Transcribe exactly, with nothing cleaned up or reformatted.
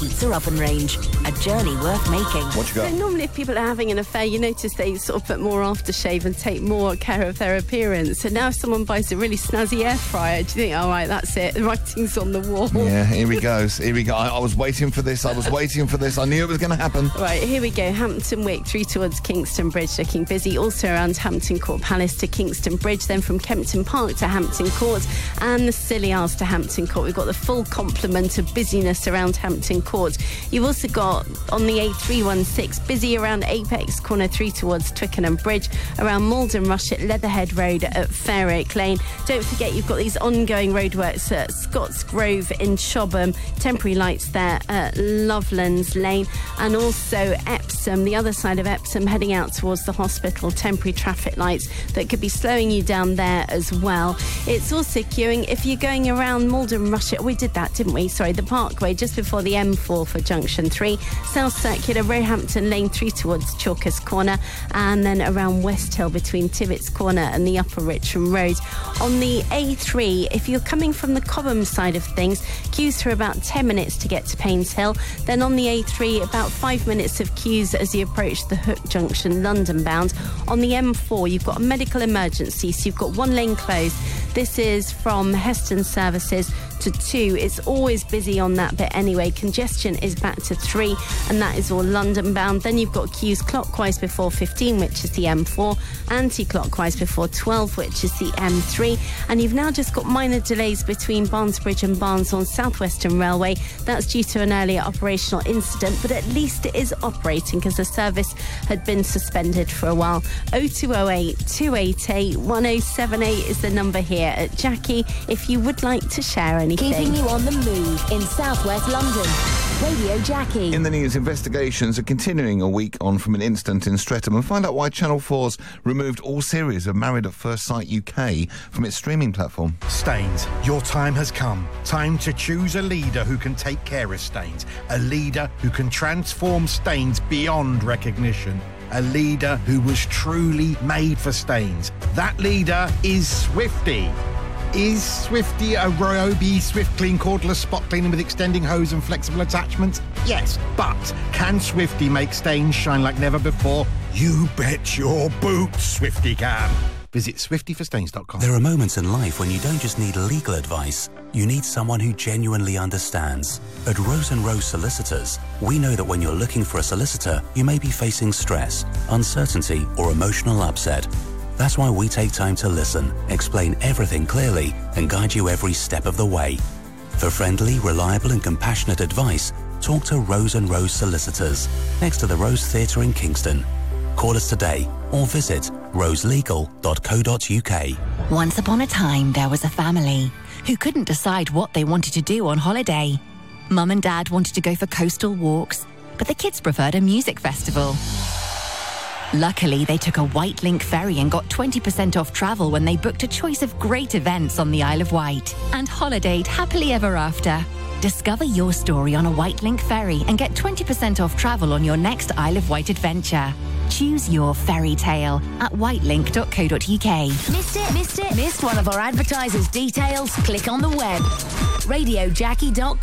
Pizza Oven range. A journey worth making. What you got? So normally if people are having an affair, you notice they sort of put more aftershave and take more care of their appearance. So now if someone buys a really snazzy air fryer, do you think, all right, that's it, the writing's on the wall? Yeah, here he goes. Here we go. I, I was waiting for this. I was waiting for this. I knew it was going to happen. Right, here we go. Hampton Wick through towards Kingston Bridge, looking busy. Also around Hampton Court Palace to Kingston Bridge, then from Kempton Park to Hampton Court and the Scilly Arse to Hampton Court. We've got the full complement of busyness around Hampton Court. You've also got on the A three sixteen, busy around Apex Corner through towards Twickenham Bridge, around Malden Rush at Leatherhead Road at Fair Oak Lane. Don't forget you've got these ongoing roadworks at Scotts Grove in Chobham, temporary lights there at Lovelands Lane, and also Epsom, the other side of Epsom, heading out towards the hospital, temporary traffic lights that could be slowing you down there as well. It's also queuing if you're going around Malden Rush. We did that, didn't we? Sorry, the Parkway just before the M four for Junction three, South Circular, Roehampton Lane through towards Chalkers Corner, and then around West Hill between Tibbets Corner and the Upper Richmond Road. On the A three, if you're coming from the Cobham side of things, queues for about ten minutes to get to Paynes Hill. Then on the A three, about five minutes of queues as you approach the Hook Junction, London bound. On the M four, you've got a medical emergency, so you've got one lane closed. This is from Heston Services to two. It's always busy on that bit anyway. Congestion is back to three, and that is all London bound. Then you've got queues clockwise before fifteen, which is the M four, anti-clockwise before twelve, which is the M three, and you've now just got minor delays between Barnesbridge and Barnes on South Western Railway. That's due to an earlier operational incident, but at least it is operating because the service had been suspended for a while. oh two oh eight, two eight eight, one oh seven eight is the number here at Jackie if you would like to share anything. Keeping you on the move in southwest London. Radio Jackie. In the news, investigations are continuing a week on from an incident in Streatham, and find out why Channel four's removed all series of Married at First Sight U K from its streaming platform. Staines, your time has come. Time to choose a leader who can take care of Staines. A leader who can transform Staines beyond recognition. A leader who was truly made for Staines. That leader is Swifty. Is Swifty a Ryobi Swift Clean cordless spot cleaner with extending hose and flexible attachments? Yes, but can Swifty make stains shine like never before? You bet your boots Swifty can. Visit swifty for stains dot com. There are moments in life when you don't just need legal advice, you need someone who genuinely understands. At Rose and Rose Solicitors, we know that when you're looking for a solicitor, you may be facing stress, uncertainty, or emotional upset. That's why we take time to listen, explain everything clearly, and guide you every step of the way. For friendly, reliable, and compassionate advice, talk to Rose and Rose Solicitors, next to the Rose Theatre in Kingston. Call us today or visit rose legal dot co dot U K. Once upon a time, there was a family who couldn't decide what they wanted to do on holiday. Mum and Dad wanted to go for coastal walks, but the kids preferred a music festival. Luckily, they took a White Link ferry and got twenty percent off travel when they booked a choice of great events on the Isle of Wight and holidayed happily ever after. Discover your story on a White Link ferry and get twenty percent off travel on your next Isle of Wight adventure. Choose your fairy tale at white link dot co dot U K. Missed it? Missed it? Missed one of our advertisers' details? Click on the web. radio jackie dot com